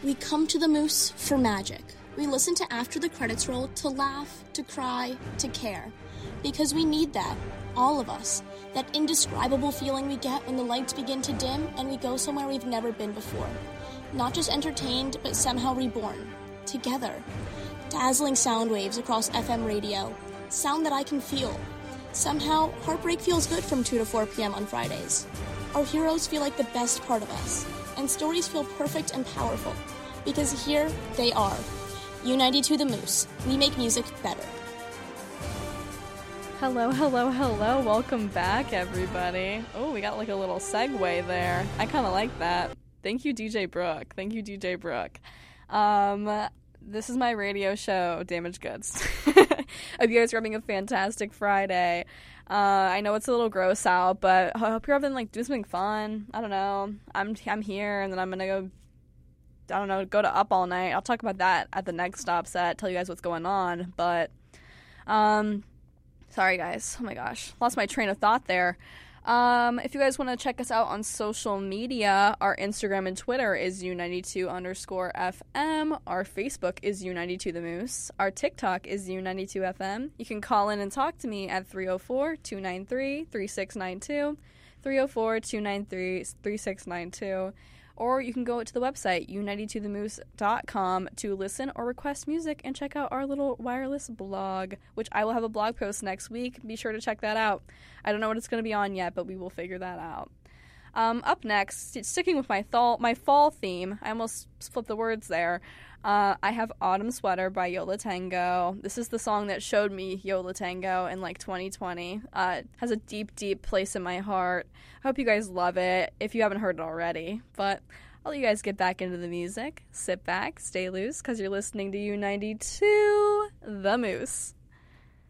We come to the Moose for magic. We listen to After the Credits Roll to laugh, to cry, to care. Because we need that, all of us. That indescribable feeling we get when the lights begin to dim and we go somewhere we've never been before. Not just entertained, but somehow reborn. Together. Dazzling sound waves across FM radio. Sound that I can feel. Somehow, heartbreak feels good from 2 to 4 p.m. on Fridays. Our heroes feel like the best part of us. And stories feel perfect and powerful. Because here, they are. U92 The Moose. We make music better. Hello, hello, hello. Welcome back, everybody. Oh, we got like a little segue there. I kind of like that. Thank you, DJ Brooke. Thank you, DJ Brooke. This is my radio show, Damaged Goods. Hope you guys are having a fantastic Friday. I know it's a little gross out, but I hope you're having doing something fun. I don't know. I'm here, and then I'm gonna go to Up All Night. I'll talk about that at the next stop set, tell you guys what's going on. But, sorry guys. Oh my gosh. Lost my train of thought there. If you guys want to check us out on social media, our Instagram and Twitter is U92_FM. Our Facebook is U92 The Moose. Our TikTok is U92FM. You can call in and talk to me at 304-293-3692, 304-293-3692. Or you can go to the website, u92themoose.com, to listen or request music and check out our little wireless blog, which I will have a blog post next week. Be sure to check that out. I don't know what it's going to be on yet, but we will figure that out. Up next, sticking with my fall theme, I almost flipped the words there, I have Autumn Sweater by Yo La Tengo. This is the song that showed me Yo La Tengo in 2020. It has a deep, deep place in my heart. I hope you guys love it if you haven't heard it already. But I'll let you guys get back into the music. Sit back, stay loose, because you're listening to U92 The Moose.